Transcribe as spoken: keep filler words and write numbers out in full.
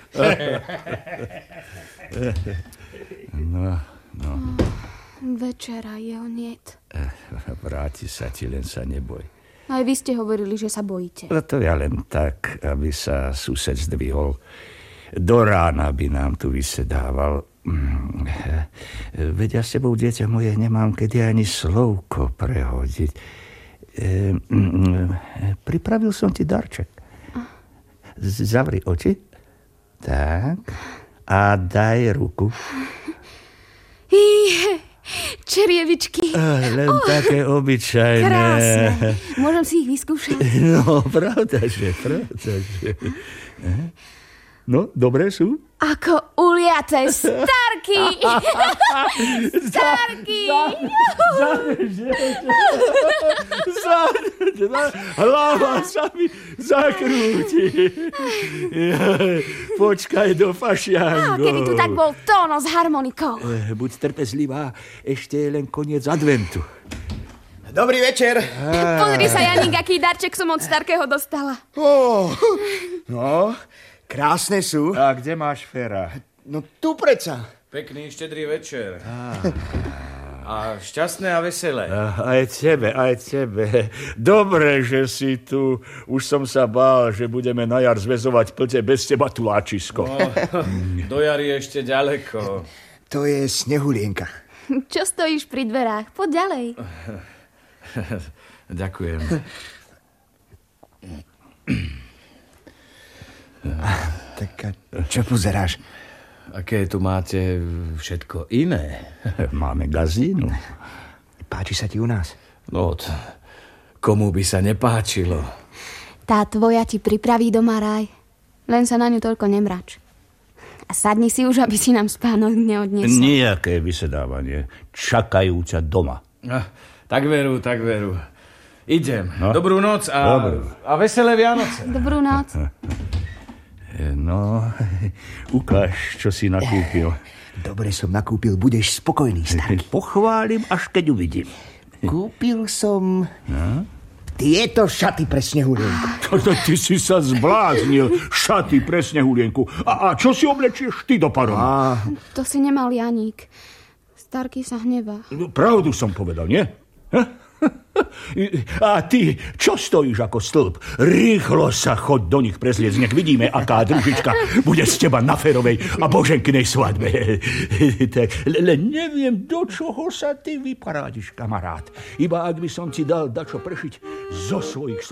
No, no. Večera je on niet. Vráti sa ti, len sa neboj. Aj vy ste hovorili, že sa bojíte. No to ja len tak, aby sa sused zdvihol. Do rána by nám tu vysedával. Veď ja s tebou, dieťa moje, nemám kedy ani slovko prehodiť. E, pripravil som ti darček. Zavri oči. Tak. A daj ruku. Iye, čerievičky. Len oh, také obyčajné. Krásne. Môžem si ich vyskúšať? No, pravda, že, pravda, že. No, dobré sú? Ako uliaté starky. Starky. Hlava sa mi zakrúti. Počkaj do fašiangov. Keby tu tak bol Tóno s harmonikou. Buď trpezlivá, ešte je len koniec adventu. Dobrý večer. Pozri sa, Janík, aký darček som od Starkého dostala. Oh, no, krásne sú. A kde máš Fera? No tu preca. Pekný štedrý večer. Ah. A šťastné a veselé. Aj tebe, aj tebe. Dobre, že si tu. Už som sa bál, že budeme na jar zväzovať plte bez teba, tuláčisko. No, do jary ešte ďaleko. To je Snehulienka. Čo stojíš pri dverách? Poď ďalej. Ďakujem. Tak čo pozeráš? Aké tu máte všetko iné? Máme gazínu. Páči sa ti u nás? No, t- komu by sa nepáčilo? Tá tvoja ti pripraví doma ráj. Len sa na ňu toľko nemrač. A sadni si už, aby si nám spánok neodniesol. Nijaké vysedávanie. Čakajú ťa doma. Ah, tak veru, tak veru. Idem. No. Dobrú noc a, a veselé Vianoce. Dobrú noc. No, ukáž, čo si nakúpil. Dobre som nakúpil, budeš spokojný, Starky. Pochválim, až keď uvidím. Kúpil som no? tieto šaty pre Snehulienku. Ty si sa zbláznil, šaty pre Snehulienku. A, a čo si oblečieš ty do parom? A... To si nemal Janík. Starky sa hnevá. Pravdu som povedal, nie? A ty, čo stojíš ako stĺp? Rýchlo sa choď do nich prezliec, nech vidíme, aká družička bude z teba na Ferovej a Boženkinej svadbe. Len neviem, do čoho sa ty vyparádiš, kamarát. Iba ak by som ti dal dačo prešiť zo svojich